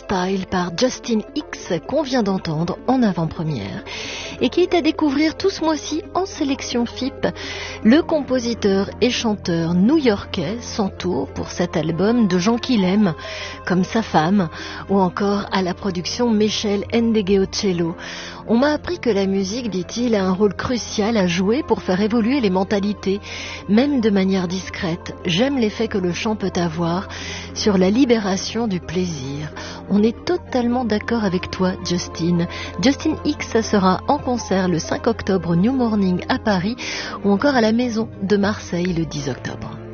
Style par Justin X qu'on vient d'entendre en avant-première et qui est à découvrir tout ce mois-ci en sélection FIP. Le compositeur et chanteur new-yorkais s'entoure pour cet album de gens qu'il aime, comme sa femme, ou encore à la production Michel Ndegeocello. On m'a appris que la musique, dit-il, a un rôle crucial à jouer pour faire évoluer les mentalités, même de manière discrète. J'aime l'effet que le chant peut avoir sur la libération du plaisir. On est totalement d'accord avec toi, Justin. Justin X sera en concert le 5 octobre au New Morning à Paris ou encore à la Maison de Marseille le 10 octobre.